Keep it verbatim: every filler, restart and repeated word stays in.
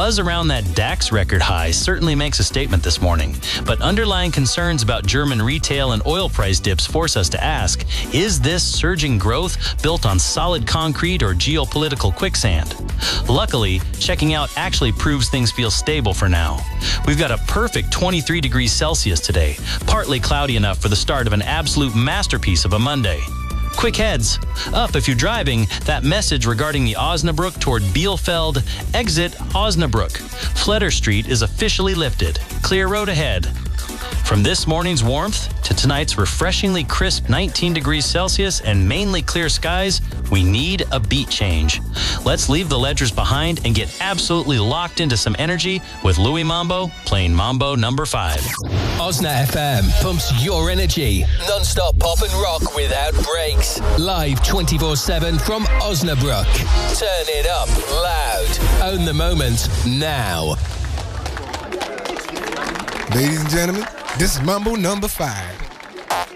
buzz around that DAX record high certainly makes a statement this morning, but underlying concerns about German retail and oil price dips force us to ask, is this surging growth built on solid concrete or geopolitical quicksand? Luckily, checking out actually proves things feel stable for now. We've got a perfect twenty-three degrees Celsius today, partly cloudy enough for the start of an absolute masterpiece of a Monday. Quick heads up if you're driving, that message regarding the Osnabrück toward Bielefeld, exit Osnabrück. Fleder Street is officially lifted. Clear road ahead. From this morning's warmth to tonight's refreshingly crisp nineteen degrees Celsius and mainly clear skies, we need a beat change. Let's leave the ledgers behind and get absolutely locked into some energy with Louis Mambo playing Mambo number five. Osna F M pumps your energy. Non-stop pop and rock without breaks. Live twenty-four seven from Osnabrück. Turn it up loud. Own the moment now. Ladies and gentlemen, this is Mambo number five.